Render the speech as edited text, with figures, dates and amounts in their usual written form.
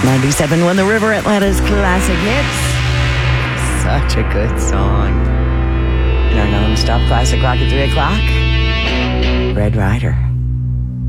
97.1 The River, Atlanta's classic hits. Such a good song. In our non-stop classic rock at 3 o'clock, Red Rider.